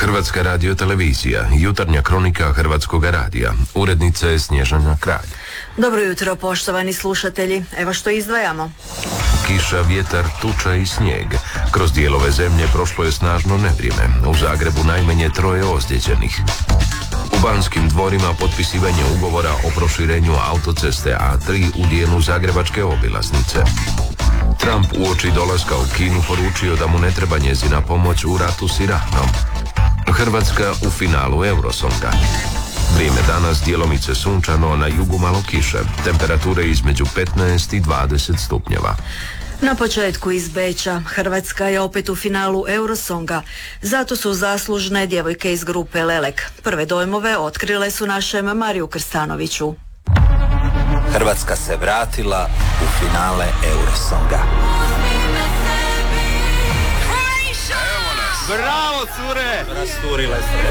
Hrvatska radiotelevizija, jutarnja kronika Hrvatskog radija. Urednica je Snježana Kralj. Dobro jutro, poštovani slušatelji. Evo što izdvajamo. Kiša, vjetar, tuča i snijeg. Kroz dijelove zemlje prošlo je snažno nevrijeme. U Zagrebu najmanje 3 ozlijeđenih. U Banskim dvorima potpisivanje ugovora o proširenju autoceste A3 u dijelu zagrebačke obilaznice. Trump uoči dolaska u Kinu poručio da mu ne treba njezina pomoć u ratu s Iranom. Hrvatska u finalu Eurosonga. Vrijeme danas djelomice sunčano, na jugu malo kiše. Temperature između 15 i 20 stupnjeva. Na početku iz Beča, Hrvatska je opet u finalu Eurosonga. Zato su zaslužne djevojke iz grupe Lelek. Prve dojmove otkrile su našem Mariju Krstanoviću. Hrvatska se vratila u finale Eurosonga. Bravo, cure! Rasturile ste.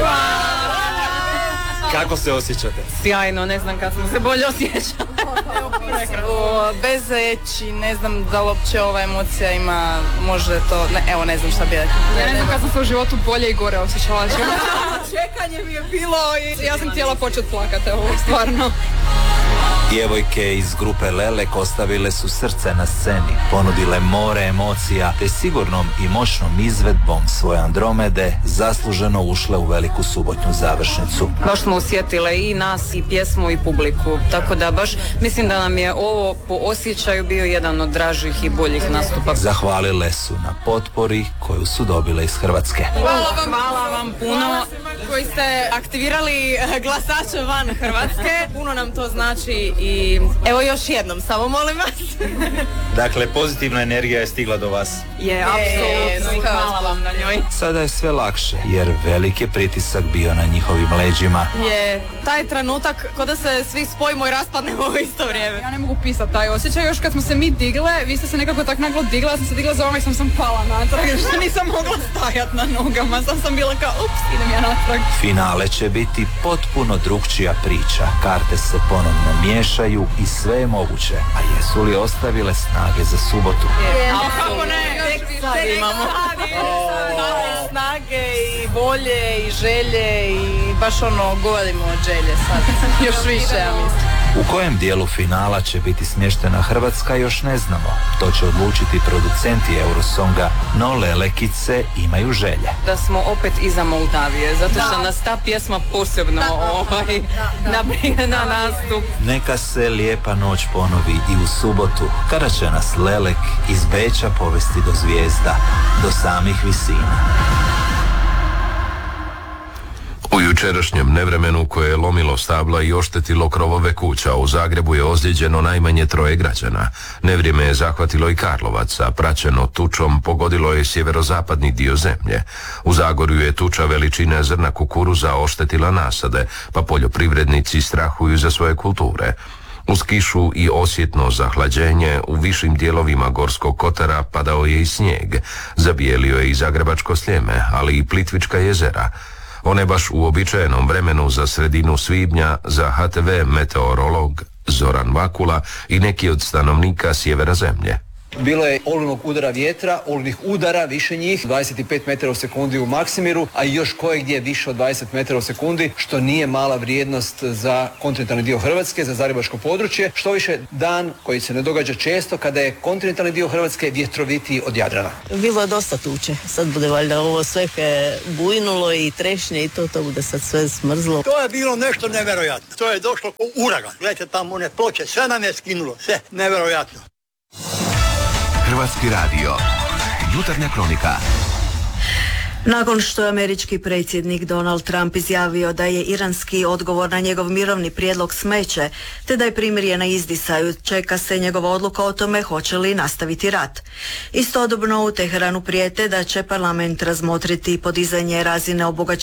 Kako se osjećate? Sjajno, ne znam kad smo se bolje osjećali. Bez riječi, ne znam da li uopće ova emocija ima, možda to, ne znam šta bi rekla. Ja ne znam kad sam se u životu bolje i gore osjećala. Čekanje mi je bilo i ja sam htjela početi plakati, ovo stvarno. Djevojke iz grupe Lelek ostavile su srce na sceni, ponudile more emocija, te sigurnom i moćnom izvedbom svoje Andromede zasluženo ušle u veliku subotnju završnicu. Baš smo osjetile i nas, i pjesmu, i publiku, tako da baš mislim da nam je ovo po osjećaju bio jedan od dražih i boljih nastupa. Zahvalile su na potpori koju su dobile iz Hrvatske. Hvala vam puno koji ste aktivirali glasače van Hrvatske, puno nam to znači i evo još jednom, samo molim vas. Dakle, pozitivna energija je stigla do vas. Je, apsolutno, i hvala vam na njoj. Sada je sve lakše, jer velik je pritisak bio na njihovim leđima. Je taj trenutak ko da se svi spojimo i raspadnemo u isto vrijeme. Ja ne mogu pisati taj osjećaj, još kad smo se mi digle, vi ste se nekako tak naglo digla, ja sam se digla za vama i sam pala natrag, što nisam mogla stajati na nogama, sam bila kao, ups, idem ja natrag. Finale će biti potpuno drukčija priča, karte se ponovno miješaju i sve je moguće, a jesu li ostavile snage za subotu? Kako ne, tek imamo snage i volje i želje i baš gorimo od želje sad, još više ja mislim. U kojem dijelu finala će biti smještena Hrvatska još ne znamo. To će odlučiti producenti Eurosonga, no Lelekice imaju želje. Da smo opet iza Moldavije, zato što nas ta pjesma posebno nabrije na nastup. Neka se lijepa noć ponovi i u subotu, kada će nas Lelek iz Beča povesti do zvijezda, do samih visina. U jučerašnjem nevremenu koje je lomilo stabla i oštetilo krovove kuća, u Zagrebu je ozlijeđeno najmanje 3 građana. Nevrijeme je zahvatilo i Karlovac, a praćeno tučom pogodilo je sjeverozapadni dio zemlje. U Zagorju je tuča veličine zrna kukuruza oštetila nasade, pa poljoprivrednici strahuju za svoje kulture. Uz kišu i osjetno zahlađenje u višim dijelovima Gorskog kotara padao je i snijeg. Zabijelio je i Zagrebačko Sljeme, ali i Plitvička jezera. One baš u uobičajenom vremenu za sredinu svibnja za HTV meteorolog Zoran Vakula i neki od stanovnika sjevera zemlje. Bilo je olujnog udara vjetra, olujnih udara, više njih, 25 metara u sekundi u Maksimiru, a još kojegdje više od 20 metara u sekundi, što nije mala vrijednost za kontinentalni dio Hrvatske, za zagrebačko područje, što više dan koji se ne događa često kada je kontinentalni dio Hrvatske vjetrovitiji od Jadrana. Bilo je dosta tuče, sad bude valjda ovo sve bujnulo i trešnje i to bude sad sve smrzlo. To je bilo nešto nevjerojatno, to je došlo u uragan. Gledajte tamo one ploče, sve nam je skinulo, sve nevjerojatno. Hrvatski radio, jutarnja kronika. Nakon što je američki predsjednik Donald Trump izjavio da je iranski odgovor na njegov mirovni prijedlog smeće, te da je primirje na izdisaju, čeka se njegova odluka o tome hoće li nastaviti rat. Istodobno u Teheranu prijete da će parlament razmotriti podizanje razine obogaćenja